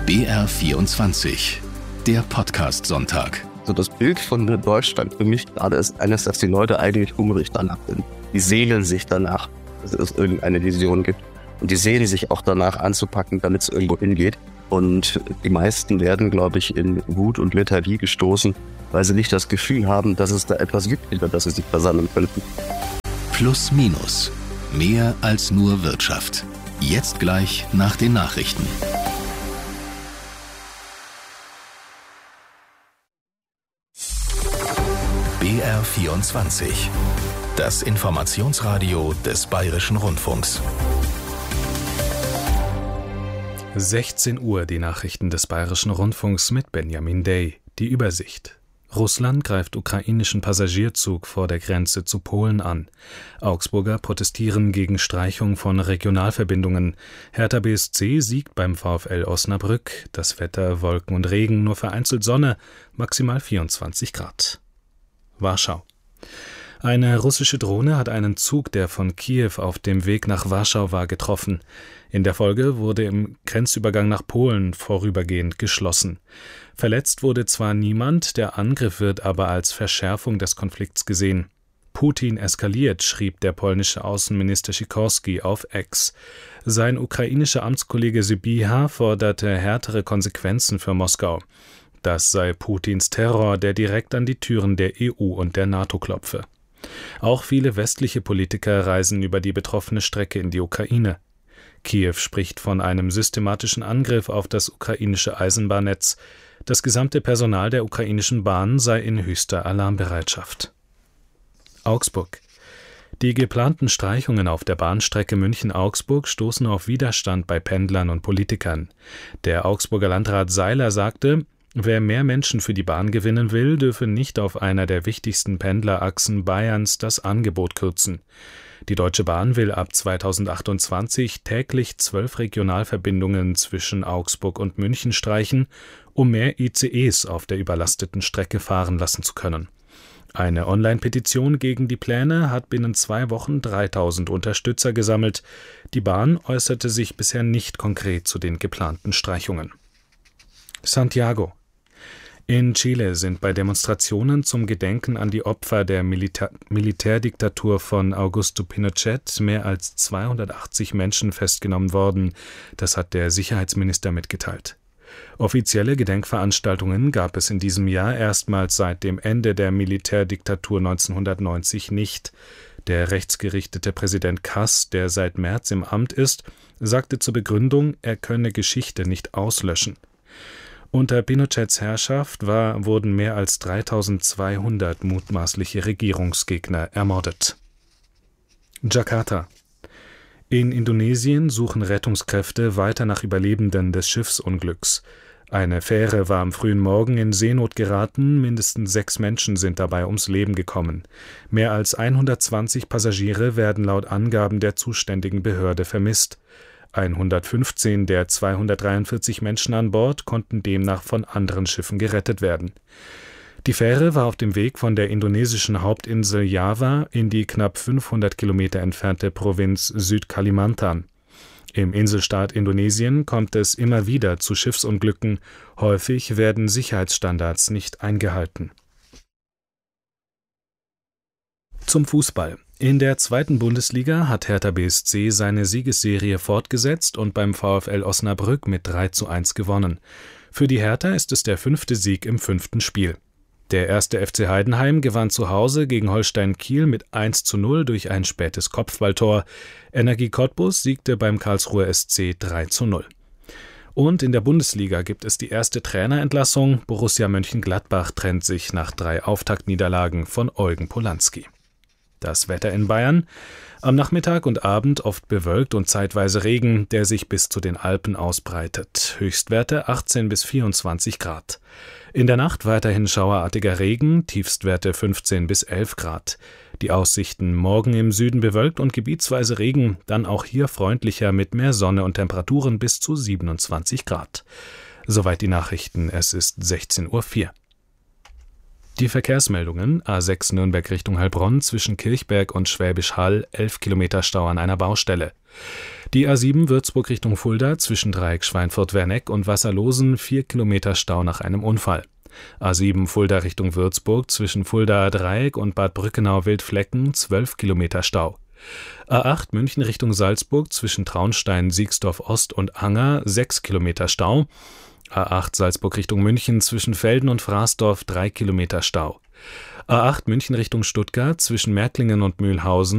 BR24, der Podcast-Sonntag. So das Bild von Deutschland für mich gerade ist eines, dass die Leute eigentlich hungrig danach sind. Die sehnen sich danach, dass es irgendeine Vision gibt. Und die sehnen sich auch danach anzupacken, damit es irgendwo hingeht. Und die meisten werden, glaube ich, in Wut und Lethargie gestoßen, weil sie nicht das Gefühl haben, dass es da etwas gibt, hinter das sie sich versammeln könnten. Plus minus. Mehr als nur Wirtschaft. Jetzt gleich nach den Nachrichten. BR24. Das Informationsradio des Bayerischen Rundfunks. 16 Uhr, die Nachrichten des Bayerischen Rundfunks mit Benjamin Day. Die Übersicht. Russland greift ukrainischen Passagierzug vor der Grenze zu Polen an. Augsburger protestieren gegen Streichung von Regionalverbindungen. Hertha BSC siegt beim VfL Osnabrück. Das Wetter: Wolken und Regen, nur vereinzelt Sonne, maximal 24 Grad. Warschau. Eine russische Drohne hat einen Zug, der von Kiew auf dem Weg nach Warschau war, getroffen. In der Folge wurde im Grenzübergang nach Polen vorübergehend geschlossen. Verletzt wurde zwar niemand, der Angriff wird aber als Verschärfung des Konflikts gesehen. Putin eskaliert, schrieb der polnische Außenminister Sikorski auf X. Sein ukrainischer Amtskollege Sybiha forderte härtere Konsequenzen für Moskau. Das sei Putins Terror, der direkt an die Türen der EU und der NATO klopfe. Auch viele westliche Politiker reisen über die betroffene Strecke in die Ukraine. Kiew spricht von einem systematischen Angriff auf das ukrainische Eisenbahnnetz. Das gesamte Personal der ukrainischen Bahn sei in höchster Alarmbereitschaft. Augsburg. Die geplanten Streichungen auf der Bahnstrecke München-Augsburg stoßen auf Widerstand bei Pendlern und Politikern. Der Augsburger Landrat Seiler sagte: Wer mehr Menschen für die Bahn gewinnen will, dürfe nicht auf einer der wichtigsten Pendlerachsen Bayerns das Angebot kürzen. Die Deutsche Bahn will ab 2028 täglich 12 Regionalverbindungen zwischen Augsburg und München streichen, um mehr ICEs auf der überlasteten Strecke fahren lassen zu können. Eine Online-Petition gegen die Pläne hat binnen 2 Wochen 3000 Unterstützer gesammelt. Die Bahn äußerte sich bisher nicht konkret zu den geplanten Streichungen. Santiago. In Chile sind bei Demonstrationen zum Gedenken an die Opfer der Militärdiktatur von Augusto Pinochet mehr als 280 Menschen festgenommen worden. Das hat der Sicherheitsminister mitgeteilt. Offizielle Gedenkveranstaltungen gab es in diesem Jahr erstmals seit dem Ende der Militärdiktatur 1990 nicht. Der rechtsgerichtete Präsident Kass, der seit März im Amt ist, sagte zur Begründung, er könne Geschichte nicht auslöschen. Unter Pinochets Herrschaft wurden mehr als 3200 mutmaßliche Regierungsgegner ermordet. Jakarta. In Indonesien suchen Rettungskräfte weiter nach Überlebenden des Schiffsunglücks. Eine Fähre war am frühen Morgen in Seenot geraten, mindestens 6 Menschen sind dabei ums Leben gekommen. Mehr als 120 Passagiere werden laut Angaben der zuständigen Behörde vermisst. 115 der 243 Menschen an Bord konnten demnach von anderen Schiffen gerettet werden. Die Fähre war auf dem Weg von der indonesischen Hauptinsel Java in die knapp 500 Kilometer entfernte Provinz Südkalimantan. Im Inselstaat Indonesien kommt es immer wieder zu Schiffsunglücken. Häufig werden Sicherheitsstandards nicht eingehalten. Zum Fußball. In der 2. Bundesliga hat Hertha BSC seine Siegesserie fortgesetzt und beim VfL Osnabrück mit 3:1 gewonnen. Für die Hertha ist es der 5. Sieg im 5. Spiel. Der 1. FC Heidenheim gewann zu Hause gegen Holstein Kiel mit 1:0 durch ein spätes Kopfballtor. Energie Cottbus siegte beim Karlsruher SC 3:0. Und in der Bundesliga gibt es die erste Trainerentlassung. Borussia Mönchengladbach trennt sich nach 3 Auftaktniederlagen von Eugen Polanski. Das Wetter in Bayern: Am Nachmittag und Abend oft bewölkt und zeitweise Regen, der sich bis zu den Alpen ausbreitet. Höchstwerte 18 bis 24 Grad. In der Nacht weiterhin schauerartiger Regen, Tiefstwerte 15 bis 11 Grad. Die Aussichten: morgen im Süden bewölkt und gebietsweise Regen, dann auch hier freundlicher mit mehr Sonne und Temperaturen bis zu 27 Grad. Soweit die Nachrichten, es ist 16:04 Uhr. Die Verkehrsmeldungen: A6 Nürnberg Richtung Heilbronn zwischen Kirchberg und Schwäbisch Hall 11 Kilometer Stau an einer Baustelle. Die A7 Würzburg Richtung Fulda zwischen Dreieck Schweinfurt-Werneck und Wasserlosen 4 Kilometer Stau nach einem Unfall. A7 Fulda Richtung Würzburg zwischen Fulda Dreieck und Bad Brückenau-Wildflecken 12 Kilometer Stau. A8 München Richtung Salzburg zwischen Traunstein, Siegsdorf Ost und Anger 6 Kilometer Stau. A8 Salzburg Richtung München zwischen Velden und Fraßdorf 3 Kilometer Stau. A8 München Richtung Stuttgart zwischen Märklingen und Mühlhausen